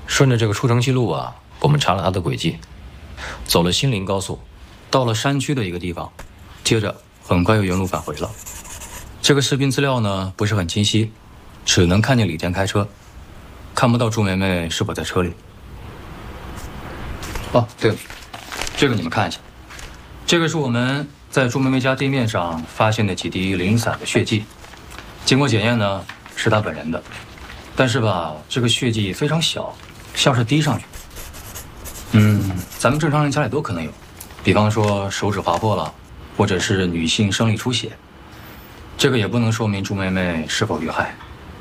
顺着这个出城记录啊，我们查了他的轨迹，走了新林高速，到了山区的一个地方，接着很快又原路返回了。这个视频资料呢不是很清晰，只能看见李田开车，看不到朱梅梅是否在车里。哦，对了，这个你们看一下，这个是我们在朱梅梅家地面上发现的几滴零散的血迹，经过检验呢是她本人的，但是吧，这个血迹非常小，像是滴上去。咱们正常人家里都可能有，比方说手指划破了，或者是女性生理出血，这个也不能说明朱梅梅是否遇害。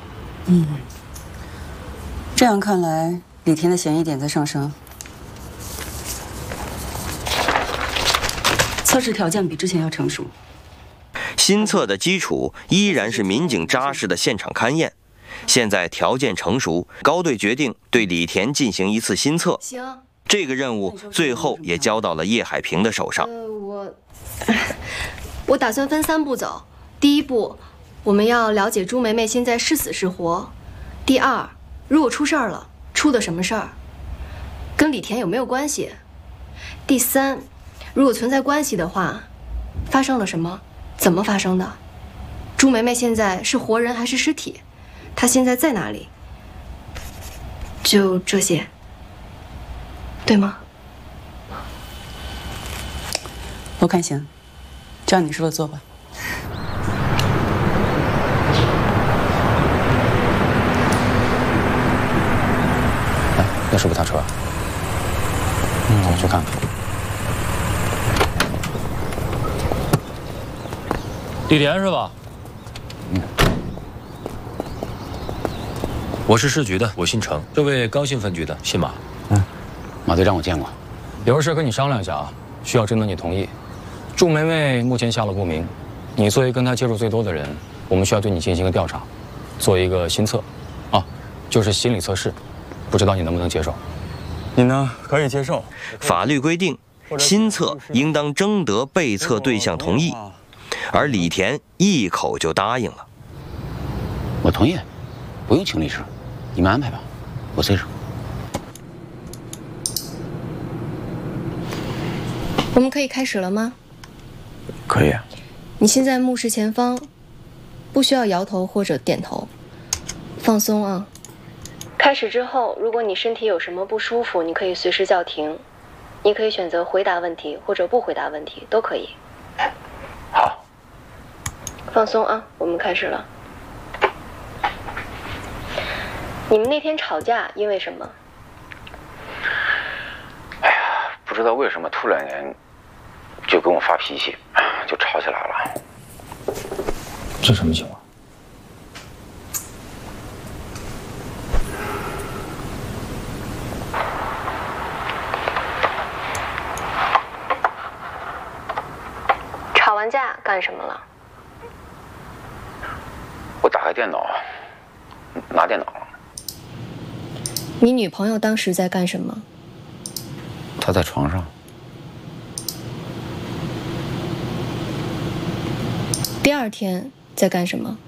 这样看来，李田的嫌疑点在上升。测试条件比之前要成熟。 新测的基础依然是民警扎实的现场勘验。现在条件成熟，高队决定对李田进行一次新测。 行。 这个任务最后也交到了叶海平的手上。 我打算分3步走。第1步，我们要了解朱梅梅现在是死是活。第2，如果出事儿了，出的什么事儿，跟李田有没有关系？第3，如果存在关系的话，发生了什么？怎么发生的？朱梅梅现在是活人还是尸体？她现在在哪里？就这些，对吗？ 我看行，照你说的做吧。 哎，那是不是他车？我去看看。李田是吧？我是市局的，我姓程。这位高新分局的，姓马。 马队长我见过。 有事跟你商量一下啊，需要征得你同意。祝梅梅目前下落不明，你作为跟她接触最多的人，我们需要对你进行一个调查，做一个心测，就是心理测试，不知道你能不能接受？ 你呢？可以接受。 法律规定，心测应当征得被测对象同意，而李田一口就答应了。 我同意，不用请律师，你们安排吧，我随手。 我们可以开始了吗？ 可以。 你现在目视前方，不需要摇头或者点头，放松啊。开始之后，如果你身体有什么不舒服，你可以随时叫停，你可以选择回答问题或者不回答问题，都可以。 好。 放松啊，我们开始了。你们那天吵架因为什么？ 哎呀，不知道为什么突然间就跟我发脾气，就吵起来了。 这什么情况？ 吵完架干什么了？ 我打开电脑，拿电脑。 你女朋友当时在干什么？ 他在床上。 第2天在干什么？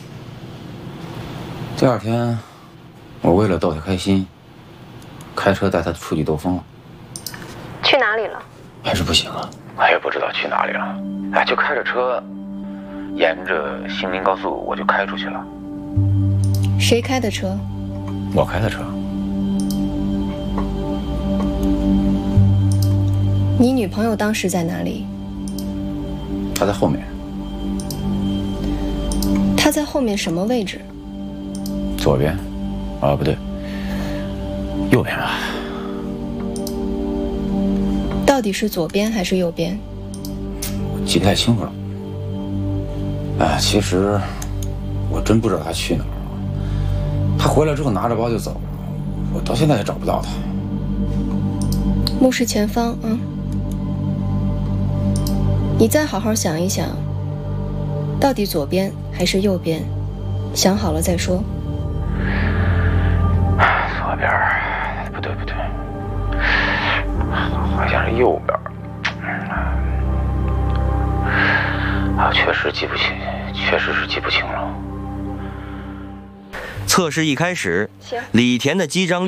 第2天，我为了逗他开心，开车带他出去兜风了。 去哪里了？ 还是不行啊。 我也不知道去哪里了，哎，就开着车，沿着新林高速我就开出去了。 谁开的车？ 我开的车。 你女朋友当时在哪里？ 她在后面。 她在后面什么位置？ 左边，不对，右边吧。 到底是左边还是右边？ 我记不太清楚了。其实我真不知道他去哪儿了。他回来之后拿着包就走了，我到现在也找不到他。 目视前方啊！你再好好想一想，到底左边还是右边？想好了再说。 左边，不对，好像是右边。确实是记不清了。 测试一开始，李田的机张